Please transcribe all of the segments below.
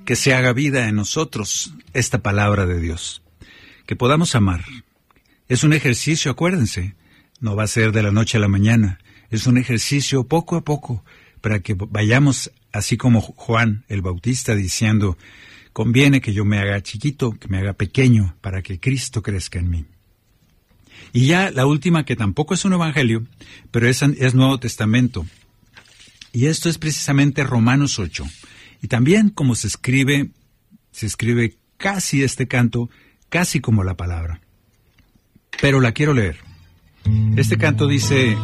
que se haga vida en nosotros esta palabra de Dios, que podamos amar. Es un ejercicio, acuérdense, no va a ser de la noche a la mañana, es un ejercicio poco a poco, para que vayamos así como Juan el Bautista diciendo, conviene que yo me haga chiquito, que me haga pequeño, para que Cristo crezca en mí. Y ya la última, que tampoco es un evangelio, pero es Nuevo Testamento. Y esto es precisamente Romanos 8. Y también como se escribe casi este canto, casi como la palabra. Pero la quiero leer. Este canto dice,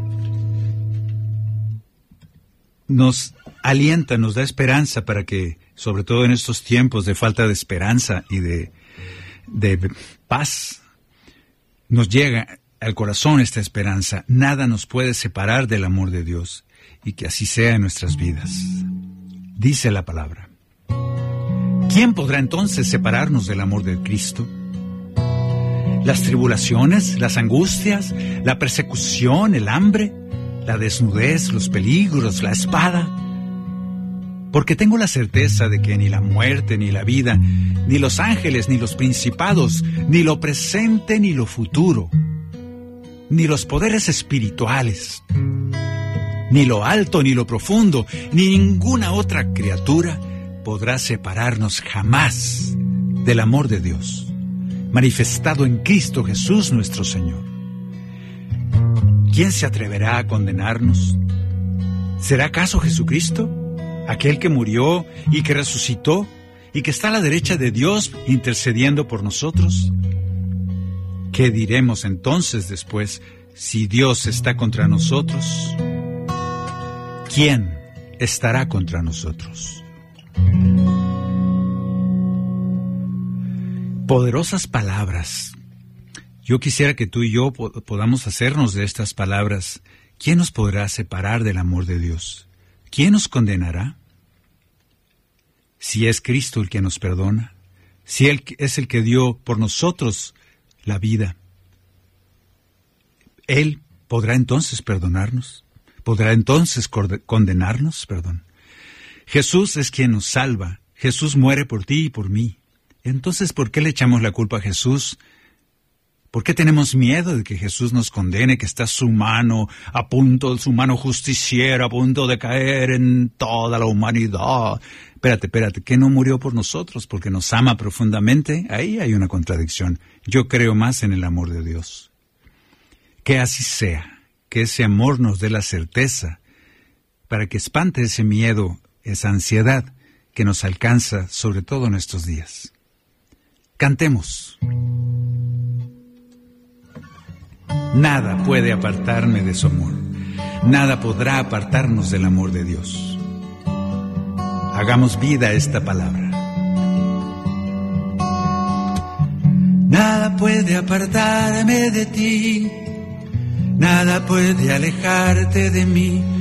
nos alienta, nos da esperanza para que, sobre todo en estos tiempos de falta de esperanza y de paz, nos llega al corazón esta esperanza. Nada nos puede separar del amor de Dios, y que así sea en nuestras vidas. Dice la palabra, ¿quién podrá entonces separarnos del amor de Cristo? Las tribulaciones, las angustias, la persecución, el hambre, la desnudez, los peligros, la espada. Porque tengo la certeza de que ni la muerte, ni la vida, ni los ángeles, ni los principados, ni lo presente, ni lo futuro, ni los poderes espirituales, ni lo alto, ni lo profundo, ni ninguna otra criatura podrá separarnos jamás del amor de Dios, manifestado en Cristo Jesús nuestro Señor. ¿Quién se atreverá a condenarnos? ¿Será acaso Jesucristo, aquel que murió y que resucitó y que está a la derecha de Dios intercediendo por nosotros? ¿Qué diremos entonces después si Dios está contra nosotros? ¿Quién estará contra nosotros? Poderosas palabras. Yo quisiera que tú y yo podamos hacernos de estas palabras. ¿Quién nos podrá separar del amor de Dios? ¿Quién nos condenará? Si es Cristo el que nos perdona, si Él es el que dio por nosotros la vida, ¿Él podrá entonces perdonarnos? ¿Podrá entonces condenarnos? Jesús es quien nos salva. Jesús muere por ti y por mí. Entonces, ¿por qué le echamos la culpa a Jesús? ¿Por qué tenemos miedo de que Jesús nos condene, que está su mano justiciera, a punto de caer en toda la humanidad? Espérate, ¿que no murió por nosotros porque nos ama profundamente? Ahí hay una contradicción. Yo creo más en el amor de Dios. Que así sea, que ese amor nos dé la certeza para que espante ese miedo, esa ansiedad que nos alcanza, sobre todo en estos días. Cantemos. Nada puede apartarme de su amor. Nada podrá apartarnos del amor de Dios. Hagamos vida a esta palabra. Nada puede apartarme de ti. Nada puede alejarte de mí.